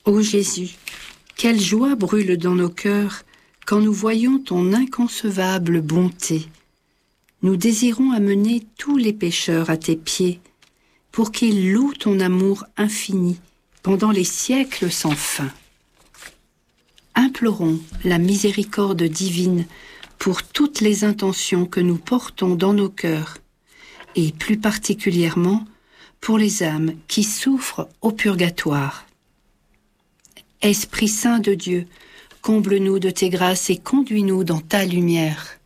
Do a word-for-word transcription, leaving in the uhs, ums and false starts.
Ô Jésus, quelle joie brûle dans nos cœurs quand nous voyons ton inconcevable bonté. Nous désirons amener tous les pécheurs à tes pieds pour qu'ils louent ton amour infini pendant les siècles sans fin. Implorons la miséricorde divine pour toutes les intentions que nous portons dans nos cœurs et plus particulièrement pour les âmes qui souffrent au purgatoire. Esprit Saint de Dieu, comble-nous de tes grâces et conduis-nous dans ta lumière.